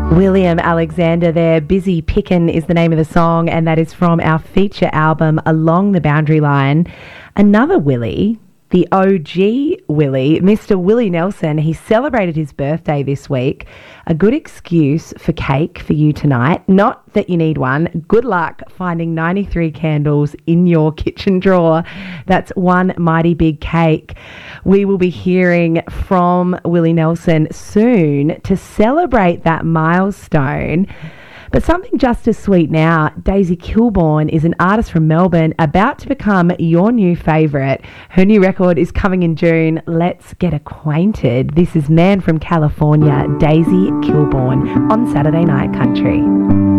William Alexander there. Busy Pickin' is the name of the song, and that is from our feature album Along the Boundary Line. Another Willie, the OG Willie, Mr. Willie Nelson, he celebrated his birthday this week. A good excuse for cake for you tonight. Not that you need one. Good luck finding 93 candles in your kitchen drawer. That's one mighty big cake. We will be hearing from Willie Nelson soon to celebrate that milestone. But something just as sweet now, Daisy Kilborn is an artist from Melbourne about to become your new favourite. Her new record is coming in June. Let's get acquainted. This is Man from California, Daisy Kilborn on Saturday Night Country.